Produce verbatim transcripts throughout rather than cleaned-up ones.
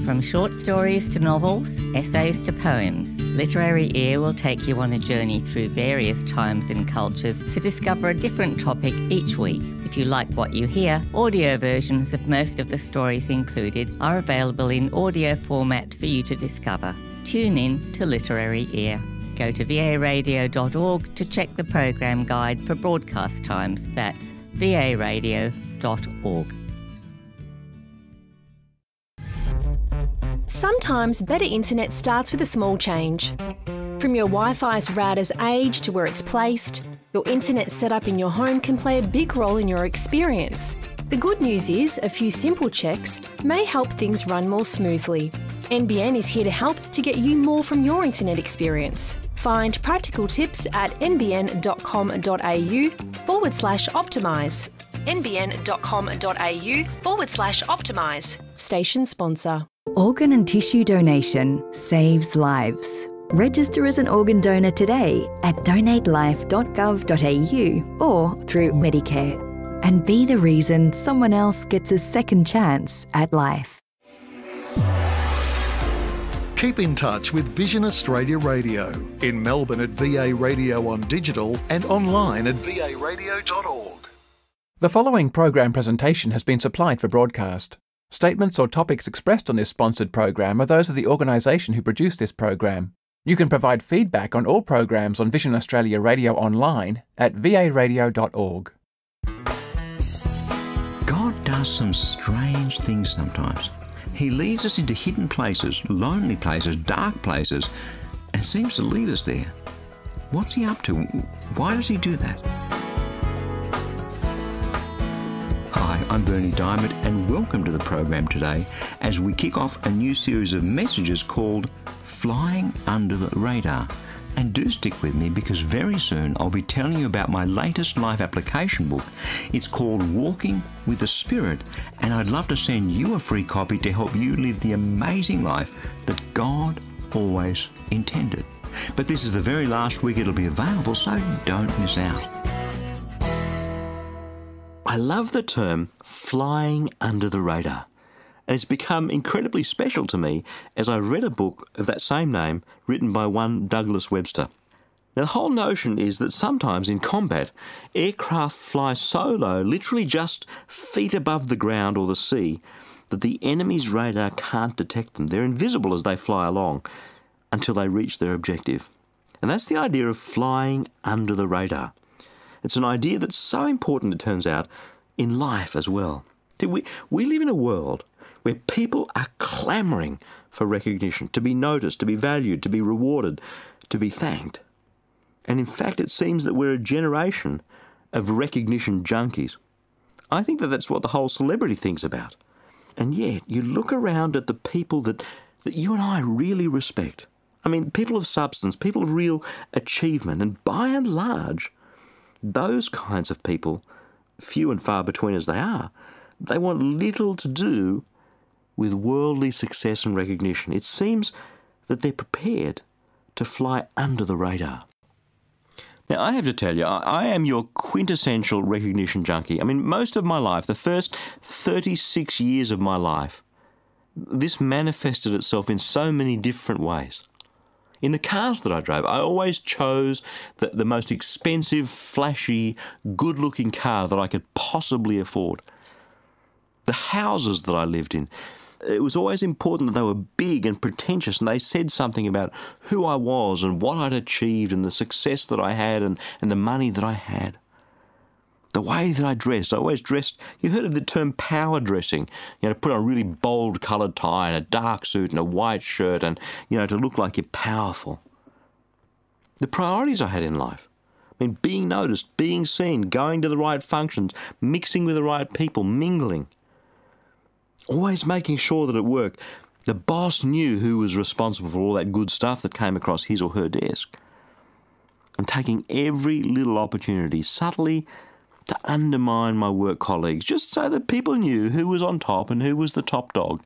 From short stories to novels, essays to poems, Literary Ear will take you on a journey through various times and cultures to discover a different topic each week. If you like what you hear, audio versions of most of the stories included are available in audio format for you to discover. Tune in to Literary Ear. Go to v a radio dot org to check the program guide for broadcast times. That's v a radio dot org. Sometimes better internet starts with a small change. From your Wi-Fi's router's age to where it's placed, your internet setup in your home can play a big role in your experience. The good news is a few simple checks may help things run more smoothly. N B N is here to help to get you more from your internet experience. Find practical tips at nbn.com.au forward slash optimise. nbn.com.au forward slash optimise. Station sponsor. Organ and tissue donation saves lives. Register as an organ donor today at donate life dot gov dot a u or through Medicare, and be the reason someone else gets a second chance at life. Keep in touch with Vision Australia Radio in Melbourne at V A Radio on digital and online at v a radio dot org. The following program presentation has been supplied for broadcast. Statements or topics expressed on this sponsored program are those of the organisation who produced this program. You can provide feedback on all programs on Vision Australia Radio online at v a radio dot org. God does some strange things sometimes. He leads us into hidden places, lonely places, dark places, and seems to lead us there. What's he up to? Why does he do that? Hi, I'm Bernie Diamond, and welcome to the program today as we kick off a new series of messages called Flying Under the Radar. And do stick with me, because very soon I'll be telling you about my latest life application book. It's called Walking with the Spirit, and I'd love to send you a free copy to help you live the amazing life that God always intended. But this is the very last week it'll be available, so don't miss out. I love the term flying under the radar, and it's become incredibly special to me as I read a book of that same name written by one Douglas Webster. Now, the whole notion is that sometimes in combat, aircraft fly so low, literally just feet above the ground or the sea, that the enemy's radar can't detect them. They're invisible as they fly along until they reach their objective. And that's the idea of flying under the radar. It's an idea that's so important, it turns out, in life as well. See, we, we live in a world where people are clamouring for recognition, to be noticed, to be valued, to be rewarded, to be thanked. And in fact, it seems that we're a generation of recognition junkies. I think that that's what the whole celebrity thing's about. And yet, you look around at the people that, that you and I really respect. I mean, people of substance, people of real achievement, and by and large, those kinds of people, few and far between as they are, they want little to do with worldly success and recognition. It seems that they're prepared to fly under the radar. Now, I have to tell you, I, I am your quintessential recognition junkie. I mean, most of my life, the first thirty-six years of my life, this manifested itself in so many different ways. In the cars that I drove, I always chose the, the most expensive, flashy, good-looking car that I could possibly afford. The houses that I lived in, it was always important that they were big and pretentious, and they said something about who I was and what I'd achieved and the success that I had and, and the money that I had. The way that I dressed, I always dressed, you heard of the term power dressing, you know, to put on a really bold coloured tie and a dark suit and a white shirt and, you know, to look like you're powerful. The priorities I had in life, I mean, being noticed, being seen, going to the right functions, mixing with the right people, mingling. Always making sure that at work, the boss knew who was responsible for all that good stuff that came across his or her desk. And taking every little opportunity subtly to undermine my work colleagues, just so that people knew who was on top and who was the top dog.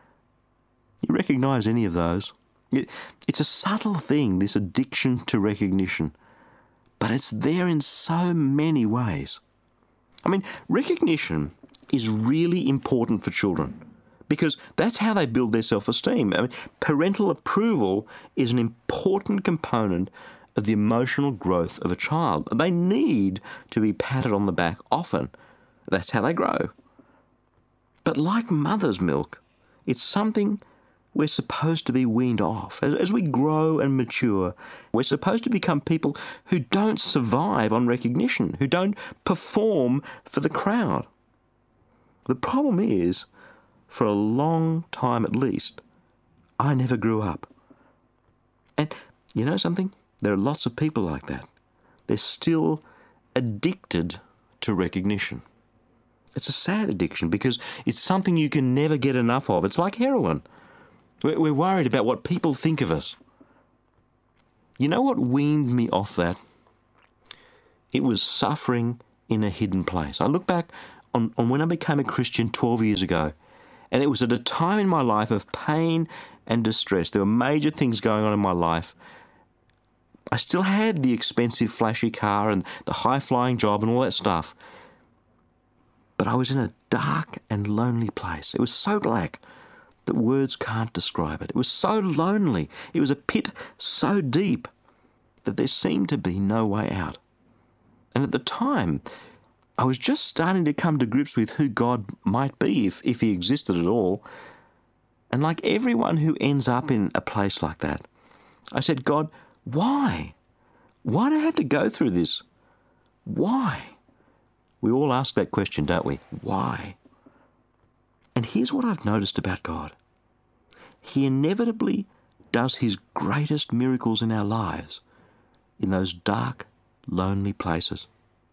You recognise any of those? It, it's a subtle thing, this addiction to recognition, but it's there in so many ways. I mean, recognition is really important for children, because that's how they build their self-esteem. I mean, parental approval is an important component of the emotional growth of a child. They need to be patted on the back often. That's how they grow. But like mother's milk, it's something we're supposed to be weaned off. As we grow and mature, we're supposed to become people who don't survive on recognition, who don't perform for the crowd. The problem is, for a long time at least, I never grew up. And you know something? There are lots of people like that. They're still addicted to recognition. It's a sad addiction because it's something you can never get enough of. It's like heroin. We're worried about what people think of us. You know what weaned me off that? It was suffering in a hidden place. I look back on, on when I became a Christian twelve years ago, and it was at a time in my life of pain and distress. There were major things going on in my life. I still had the expensive flashy car and the high-flying job and all that stuff. But I was in a dark and lonely place. It was so black that words can't describe it. It was so lonely. It was a pit so deep that there seemed to be no way out. And at the time, I was just starting to come to grips with who God might be, if, if he existed at all. And like everyone who ends up in a place like that, I said, God, why? Why do I have to go through this? Why? We all ask that question, don't we? Why? And here's what I've noticed about God. He inevitably does his greatest miracles in our lives in those dark, lonely places.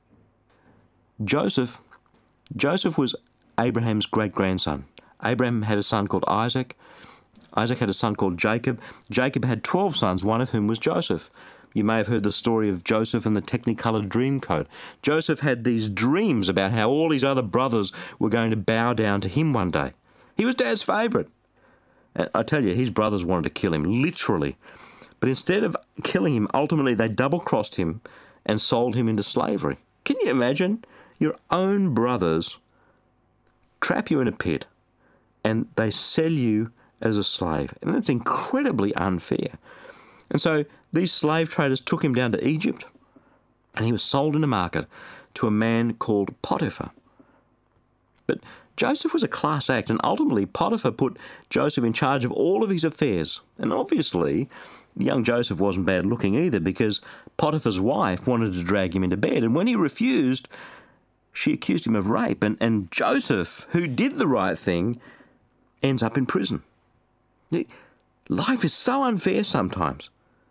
Joseph, Joseph was Abraham's great-grandson. Abraham had a son called Isaac. Isaac had a son called Jacob. Jacob had twelve sons, one of whom was Joseph. You may have heard the story of Joseph and the Technicolor Dreamcoat. Joseph had these dreams about how all his other brothers were going to bow down to him one day. He was Dad's favourite. I tell you, his brothers wanted to kill him, literally. But instead of killing him, ultimately they double-crossed him and sold him into slavery. Can you imagine? Your own brothers trap you in a pit and they sell you as a slave. And that's incredibly unfair. And so these slave traders took him down to Egypt, and he was sold in a market to a man called Potiphar. But Joseph was a class act, and ultimately Potiphar put Joseph in charge of all of his affairs. And obviously, young Joseph wasn't bad looking either, because Potiphar's wife wanted to drag him into bed, and when he refused, she accused him of rape. And, and Joseph, who did the right thing, ends up in prison. Life is so unfair sometimes.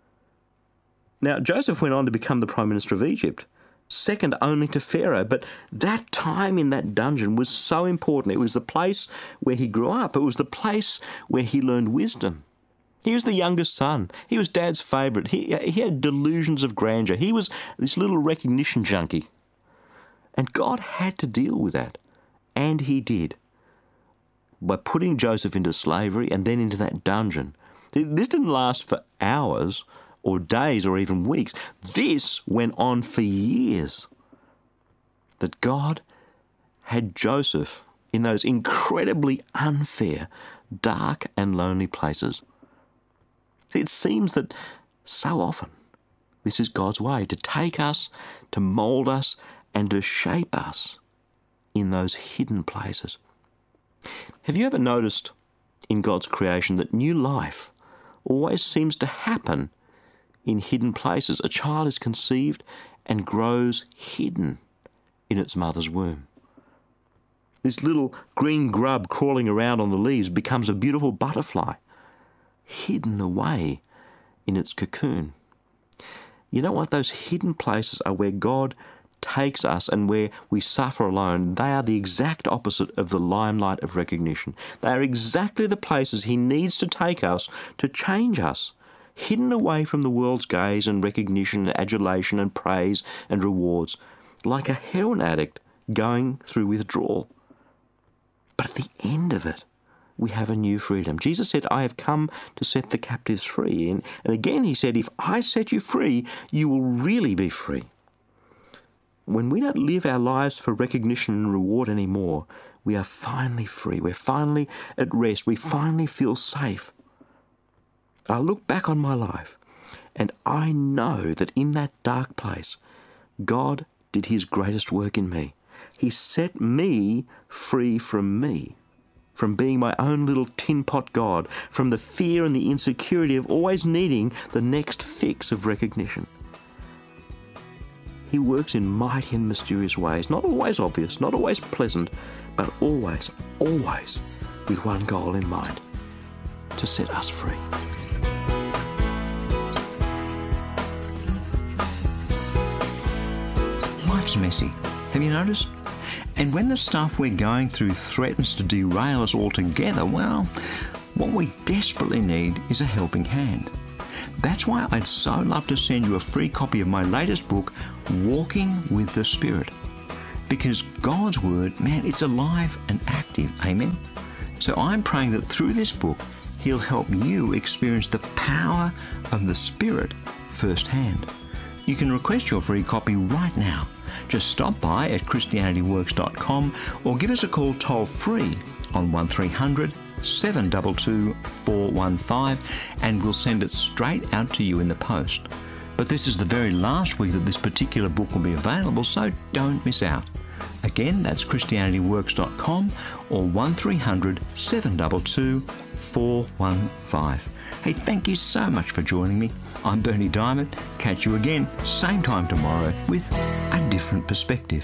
Now, Joseph went on to become the Prime Minister of Egypt, second only to Pharaoh, but that time in that dungeon was so important. It was the place where he grew up. It was the place where he learned wisdom. He was the youngest son. He was Dad's favourite. He, he had delusions of grandeur. He was this little recognition junkie. And God had to deal with that, and he did, by putting Joseph into slavery and then into that dungeon. This didn't last for hours or days or even weeks. This went on for years. That God had Joseph in those incredibly unfair, dark and lonely places. See, it seems that so often this is God's way, to take us, to mould us and to shape us in those hidden places. Have you ever noticed in God's creation that new life always seems to happen in hidden places? A child is conceived and grows hidden in its mother's womb. This little green grub crawling around on the leaves becomes a beautiful butterfly, hidden away in its cocoon. You know what? Those hidden places are where God takes us and where we suffer alone. They are the exact opposite of the limelight of recognition. They are exactly the places he needs to take us to change us, hidden away from the world's gaze and recognition and adulation and praise and rewards, like a heroin addict going through withdrawal. But at the end of it, we have a new freedom. Jesus said, I have come to set the captives free. And, and again he said, if I set you free, you will really be free. When we don't live our lives for recognition and reward anymore, we are finally free. We're finally at rest. We finally feel safe. I look back on my life and I know that in that dark place, God did his greatest work in me. He set me free from me, from being my own little tin pot God, from the fear and the insecurity of always needing the next fix of recognition. He works in mighty and mysterious ways, not always obvious, not always pleasant, but always, always with one goal in mind, to set us free. Life's messy. Have you noticed? And when the stuff we're going through threatens to derail us altogether, well, what we desperately need is a helping hand. That's why I'd so love to send you a free copy of my latest book, Walking with the Spirit. Because God's Word, man, it's alive and active. Amen? So I'm praying that through this book, He'll help you experience the power of the Spirit firsthand. You can request your free copy right now. Just stop by at christianity works dot com or give us a call toll free on one three hundred, seven two two, four one five and we'll send it straight out to you in the post. But this is the very last week that this particular book will be available, so don't miss out. Again, that's christianity works dot com or one three hundred, seven two two, four one five. Hey, thank you so much for joining me. I'm Bernie Diamond. Catch you again, same time tomorrow, with a different perspective.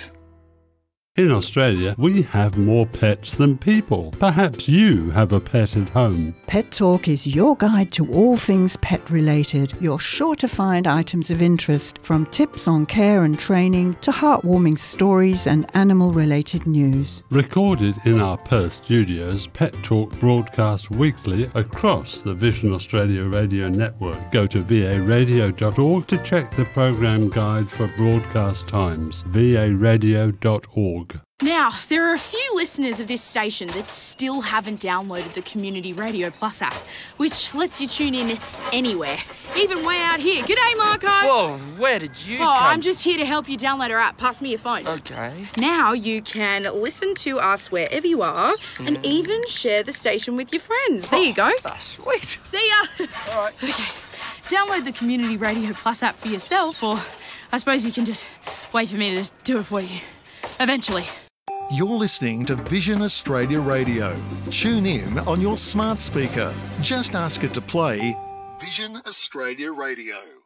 In Australia, we have more pets than people. Perhaps you have a pet at home. Pet Talk is your guide to all things pet related. You're sure to find items of interest, from tips on care and training to heartwarming stories and animal related news. Recorded in our Perth studios, Pet Talk broadcasts weekly across the Vision Australia radio network. Go to v a radio dot org to check the program guide for broadcast times. v a radio dot org. Now, there are a few listeners of this station that still haven't downloaded the Community Radio Plus app, which lets you tune in anywhere, even way out here. G'day, Marco. Whoa, where did you oh, come? I'm just here to help you download our app. Pass me your phone. Okay. Now you can listen to us wherever you are mm. and even share the station with your friends. There you go. Oh, sweet. See ya. All right. Okay. Download the Community Radio Plus app for yourself, or I suppose you can just wait for me to do it for you. Eventually. You're listening to Vision Australia Radio. Tune in on your smart speaker. Just ask it to play Vision Australia Radio.